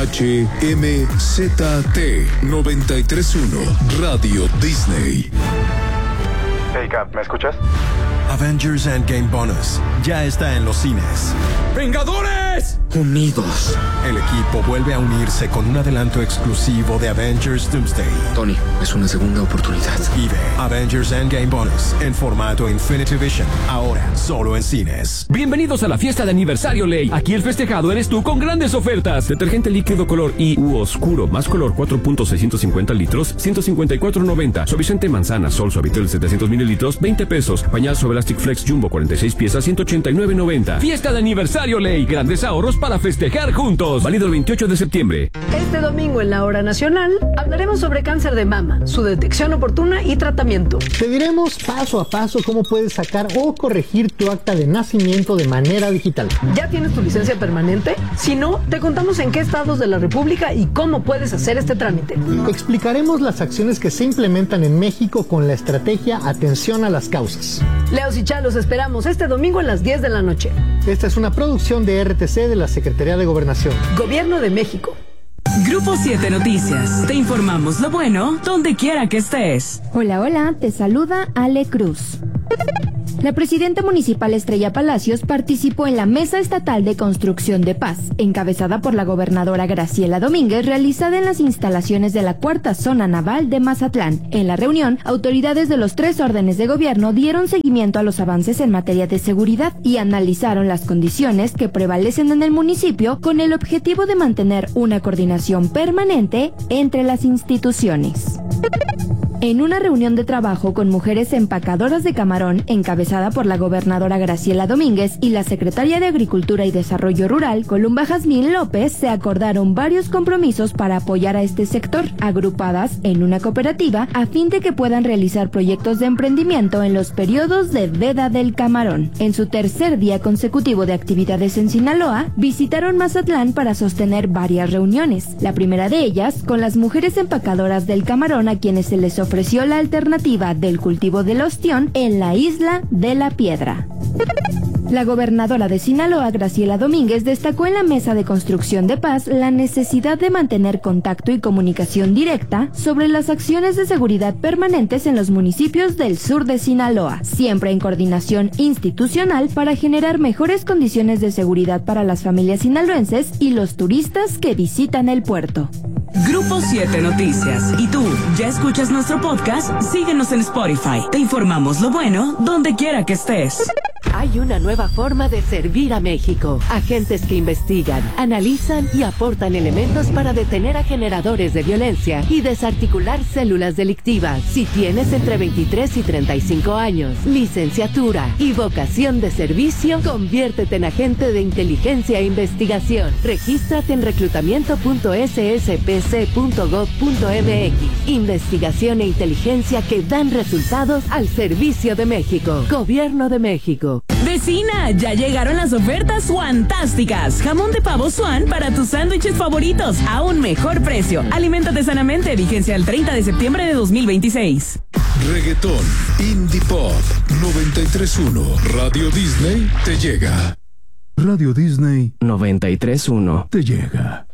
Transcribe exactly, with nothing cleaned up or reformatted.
H M Z T noventa y tres punto uno Radio Disney. Hey, Cap, ¿me escuchas? Avengers Endgame Bonus ya está en los cines. ¡Vengadores! Unidos. El equipo vuelve a unirse con un adelanto exclusivo de Avengers Doomsday. Tony, es una segunda oportunidad. Vive Avengers Endgame Bonus en formato Infinity Vision, ahora solo en cines. Bienvenidos a la fiesta de aniversario Ley. Aquí el festejado eres tú con grandes ofertas. Detergente líquido color I U oscuro más color cuatro punto seiscientos cincuenta litros, ciento cincuenta y cuatro noventa. Suavizante manzana Sol Suavitel setecientos mililitros, veinte pesos. Pañal sobre Elastic Flex Jumbo cuarenta y seis piezas, ciento ochenta y nueve noventa. Fiesta de aniversario Ley. Grandes ahorros para festejar juntos. Válido el veintiocho de septiembre. Este domingo en la Hora Nacional hablaremos sobre cáncer de mama, su detección oportuna y tratamiento. Te diremos paso a paso cómo puedes sacar o corregir tu acta de nacimiento de manera digital. ¿Ya tienes tu licencia permanente? Si no, te contamos en qué estados de la República y cómo puedes hacer este trámite. Explicaremos las acciones que se implementan en México con la estrategia Atención a las Causas. Leos y Chá, los esperamos este domingo a las diez de la noche. Esta es una producción de R T C de la Secretaría de Gobernación. Gobierno de México. Grupo siete Noticias. Te informamos lo bueno donde quiera que estés. Hola, hola, te saluda Ale Cruz. La presidenta municipal Estrella Palacios participó en la Mesa Estatal de Construcción de Paz, encabezada por la gobernadora Graciela Domínguez, realizada en las instalaciones de la Cuarta Zona Naval de Mazatlán. En la reunión, autoridades de los tres órdenes de gobierno dieron seguimiento a los avances en materia de seguridad y analizaron las condiciones que prevalecen en el municipio con el objetivo de mantener una coordinación permanente entre las instituciones. En una reunión de trabajo con mujeres empacadoras de camarón, encabezada por la gobernadora Graciela Domínguez y la secretaria de Agricultura y Desarrollo Rural, Columba Jazmín López, se acordaron varios compromisos para apoyar a este sector, agrupadas en una cooperativa, a fin de que puedan realizar proyectos de emprendimiento en los periodos de veda del camarón. En su tercer día consecutivo de actividades en Sinaloa, visitaron Mazatlán para sostener varias reuniones. La primera de ellas, con las mujeres empacadoras del camarón, a quienes se les ofreció ofreció la alternativa del cultivo del ostión en la isla de la Piedra. La gobernadora de Sinaloa, Graciela Domínguez, destacó en la Mesa de Construcción de Paz la necesidad de mantener contacto y comunicación directa sobre las acciones de seguridad permanentes en los municipios del sur de Sinaloa, siempre en coordinación institucional para generar mejores condiciones de seguridad para las familias sinaloenses y los turistas que visitan el puerto. Grupo siete Noticias. ¿Y tú, ya escuchas nuestro podcast? Síguenos en Spotify. Te informamos lo bueno donde quiera que estés. Hay una nueva forma de servir a México. Agentes que investigan, analizan y aportan elementos para detener a generadores de violencia y desarticular células delictivas. Si tienes entre veintitrés y treinta y cinco años, licenciatura y vocación de servicio, conviértete en agente de inteligencia e investigación. Regístrate en reclutamiento punto s s p c punto gov punto m x. Investigación e inteligencia que dan resultados al servicio de México. Gobierno de México. Vecina, ya llegaron las ofertas fantásticas. Jamón de pavo Swan para tus sándwiches favoritos a un mejor precio. Aliméntate sanamente. Vigencia el treinta de septiembre de dos mil veintiséis. Reggaetón, Indie Pop, noventa y tres punto uno. Radio Disney te llega. Radio Disney noventa y tres punto uno te llega.